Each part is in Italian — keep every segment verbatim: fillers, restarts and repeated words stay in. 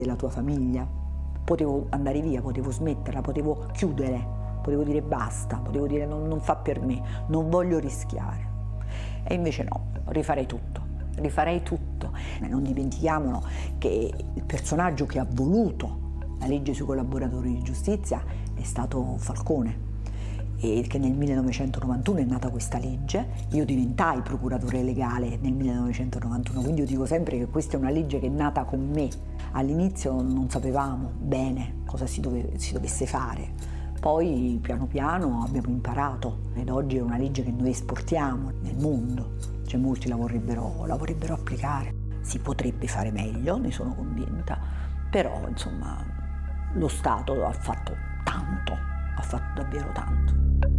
della tua famiglia. Potevo andare via, potevo smetterla, potevo chiudere, potevo dire basta, potevo dire non, non fa per me, non voglio rischiare. E invece no, rifarei tutto, rifarei tutto. Non dimentichiamolo che il personaggio che ha voluto la legge sui collaboratori di giustizia è stato Falcone, e che nel millenovecentonovantuno è nata questa legge. Io diventai procuratore legale nel millenovecentonovantuno, quindi io dico sempre che questa è una legge che è nata con me. All'inizio non sapevamo bene cosa si, dove, si dovesse fare, poi piano piano abbiamo imparato ed oggi è una legge che noi esportiamo nel mondo, cioè molti la vorrebbero, la vorrebbero applicare. Si potrebbe fare meglio, ne sono convinta, però insomma lo Stato ha fatto tanto, ha fatto davvero tanto.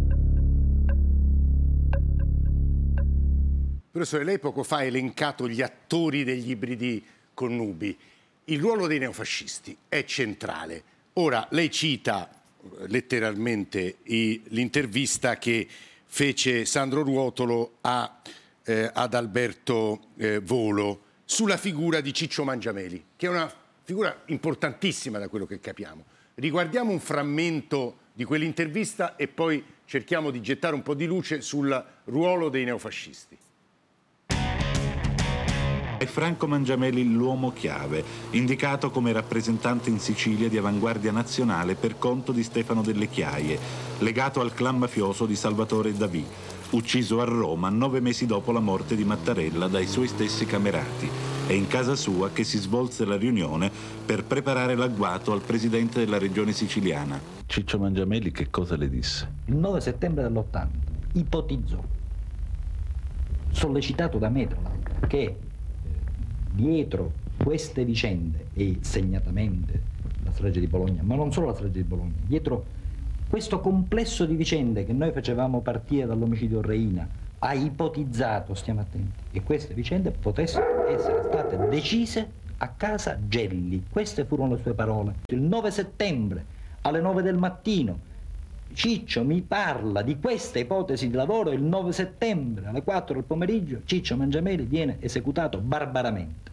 Professore, lei poco fa ha elencato gli attori degli ibridi connubi. Il ruolo dei neofascisti è centrale. Ora, lei cita letteralmente i, l'intervista che fece Sandro Ruotolo a, eh, ad Alberto eh, Volo sulla figura di Ciccio Mangiameli, che è una figura importantissima da quello che capiamo. Riguardiamo un frammento di quell'intervista e poi cerchiamo di gettare un po' di luce sul ruolo dei neofascisti. È Franco Mangiameli l'uomo chiave, indicato come rappresentante in Sicilia di Avanguardia Nazionale per conto di Stefano Delle Chiaie, legato al clan mafioso di Salvatore Davì, ucciso a Roma nove mesi dopo la morte di Mattarella dai suoi stessi camerati. È in casa sua che si svolse la riunione per preparare l'agguato al presidente della regione siciliana. Ciccio Mangiameli che cosa le disse? Il nove settembre dell'ottanta ipotizzò, sollecitato da me tra l'altro, che dietro queste vicende, e segnatamente la strage di Bologna, ma non solo la strage di Bologna, dietro questo complesso di vicende che noi facevamo partire dall'omicidio Reina, ha ipotizzato, stiamo attenti, che queste vicende potessero essere state decise a casa Gelli. Queste furono le sue parole. Il nove settembre alle nove del mattino Ciccio mi parla di questa ipotesi di lavoro, il nove settembre alle quattro del pomeriggio Ciccio Mangiameli viene esecutato barbaramente.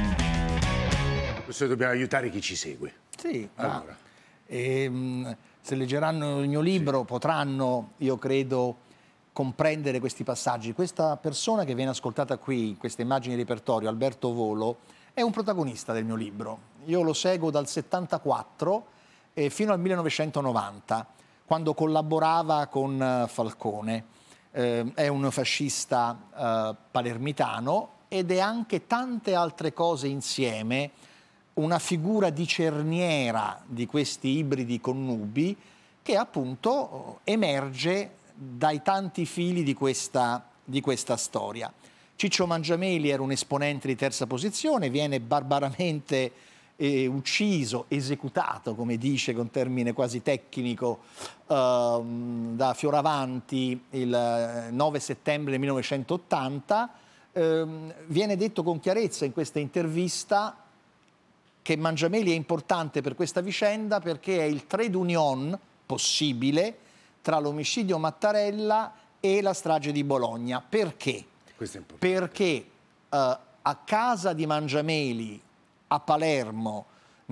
Questo dobbiamo aiutare chi ci segue. Sì, allora. ehm, se leggeranno il mio libro sì. potranno, io credo, comprendere questi passaggi. Questa persona che viene ascoltata qui, in queste immagini di repertorio, Alberto Volo, è un protagonista del mio libro. Io lo seguo dal settantaquattro eh, fino al millenovecentonovanta, quando collaborava con Falcone. Eh, è un fascista eh, palermitano ed è anche tante altre cose insieme, una figura di cerniera di questi ibridi connubi che appunto emerge dai tanti fili di questa, di questa storia. Ciccio Mangiameli era un esponente di terza posizione, viene barbaramente eh, ucciso, esecutato, come dice con termine quasi tecnico, eh, da Fioravanti il nove settembre del millenovecentottanta. Eh, viene detto con chiarezza in questa intervista che Mangiameli è importante per questa vicenda perché è il trade union possibile tra l'omicidio Mattarella e la strage di Bologna. Perché? Perché eh, a casa di Mangiameli a Palermo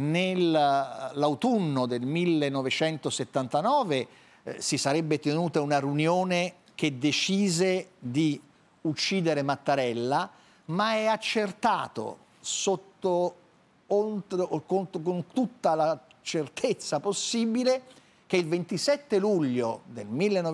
nell'autunno del millenovecentosettantanove eh, si sarebbe tenuta una riunione che decise di uccidere Mattarella, ma è accertato sotto con tutta la certezza possibile che il ventisette luglio del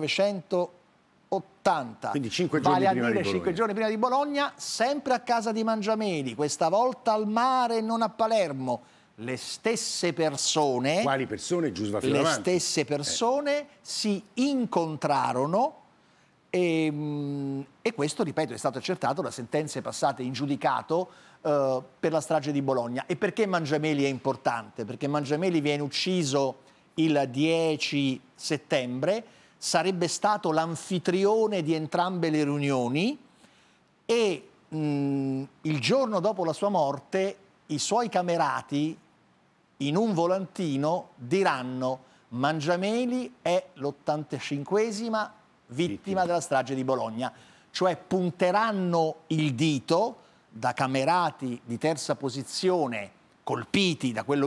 millenovecentottanta, quindi cinque giorni, vale a prima dire di cinque giorni prima di Bologna, sempre a casa di Mangiameli, questa volta al mare e non a Palermo, le stesse persone, quali persone? Giusva le stesse persone eh. si incontrarono e, e questo, ripeto, è stato accertato da sentenze passate in giudicato uh, per la strage di Bologna. E perché Mangiameli è importante? Perché Mangiameli viene ucciso il dieci settembre, sarebbe stato l'anfitrione di entrambe le riunioni e mh, il giorno dopo la sua morte i suoi camerati in un volantino diranno: Mangiameli è l'ottantacinquesima vittima della strage di Bologna, cioè punteranno il dito da camerati di terza posizione colpiti da quello